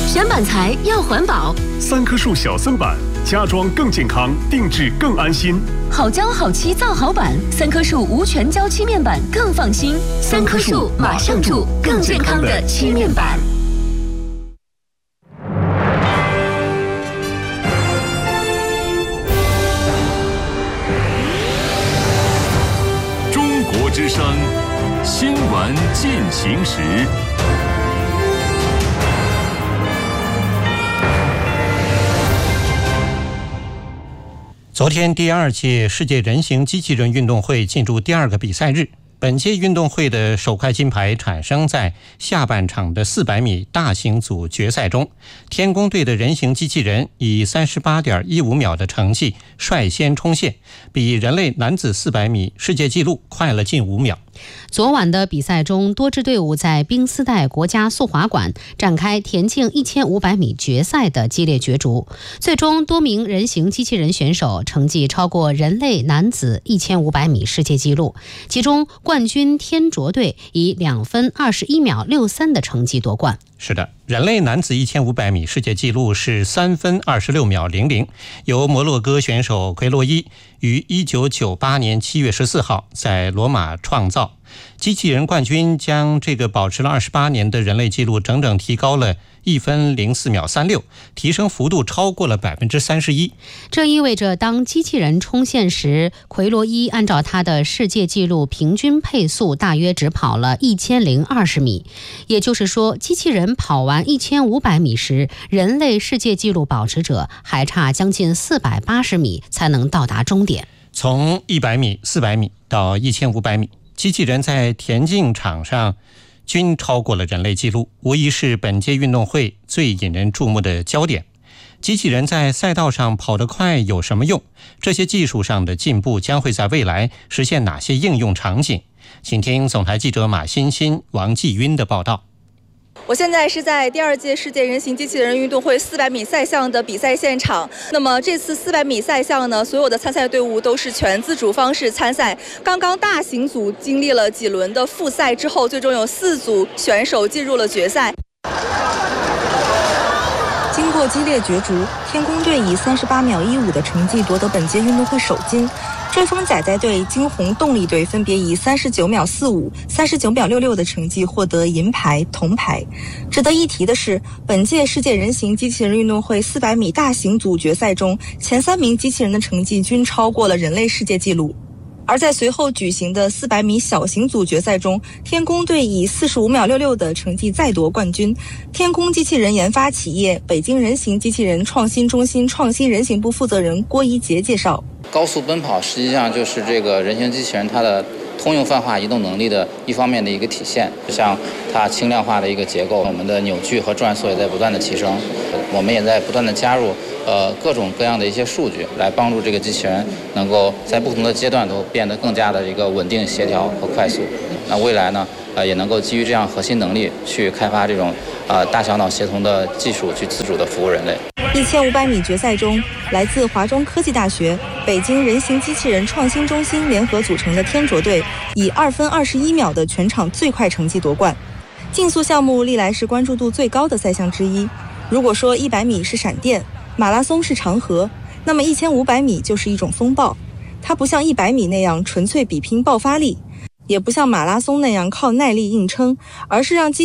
选板材要环保 ，3棵树小森板，家装更健康，定制更安心。 好胶好漆造好板，3棵树无全胶漆面板更放心。3棵树马上住更健康的漆面板。 中国之声新闻进行时。 昨天，第2届世界人形机器人运动会进入第2个比赛日。本届运动会的首块金牌产生在下半场的400米大型组决赛中，天宫队的人形机器人以 38.15 秒的成绩率先冲线，比人类男子400米世界纪录快了近5秒。 昨晚的比赛中，多支队伍在冰丝带国家速滑馆展开田径1500米决赛的激烈角逐，最终多名人形机器人选手成绩超过人类男子1500米世界纪录，其中冠军天卓队以2分21秒63的成绩夺冠。 是的，人类男子1500米世界纪录是3分26秒00，由摩洛哥选手奎洛伊于1998年7月14号在罗马创造。机器人冠军将这个保持了28年的人类纪录整整提高了1分04秒36，提升幅度超过了31%。 这意味着当机器人冲线时，奎洛伊按照他的世界纪录平均配速大约只跑了1020米，也就是说，机器人跑完1500米时，人类世界纪录保持者还差将近480米才能到达终点。 从100米、400米到1500米，机器人在田径场上均超过了人类纪录，无疑是本届运动会最引人注目的焦点。机器人在赛道上跑得快有什么用？这些技术上的进步将会在未来实现哪些应用场景？请听总台记者马欣欣、王继晕的报道。 我现在是在第2届世界人形机器人运动会400米赛项的比赛现场。那么这次400米赛项呢，所有的参赛队伍都是全自主方式参赛。刚刚大型组经历了几轮的复赛之后，最终有4组选手进入了决赛。经过激烈角逐，天宫队以38秒15的成绩夺得本届运动会首金。追风仔仔队、惊鸿动力队分别以39秒45、39秒66的成绩获得银牌、铜牌。值得一提的是，本届世界人形机器人运动会400米大型组决赛中，前3名机器人的成绩均超过了人类世界纪录。而在随后举行的400米小型组决赛中，天宫队以45秒66的成绩再夺冠军。天宫机器人研发企业北京人形机器人创新中心创新人形部负责人郭一杰介绍， 高速奔跑实际上就是这个人形机器人它的通用泛化移动能力的一方面的一个体现，像它轻量化的一个结构，我们的扭矩和转速也在不断的提升，我们也在不断的加入各种各样的一些数据，来帮助这个机器人能够在不同的阶段都变得更加的一个稳定、协调和快速。那未来呢，也能够基于这样核心能力去开发这种大小脑协同的技术，去自主的服务人类。1500米决赛中，来自华中科技大学、北京人形机器人创新中心联合组成的天卓队，以2分21秒的全场最快成绩夺冠。竞速项目历来是关注度最高的赛项之一。如果说100米是闪电，马拉松是长河，那么1500米就是一种风暴。它不像100米那样纯粹比拼爆发力，也不像马拉松那样靠耐力硬撑，而是让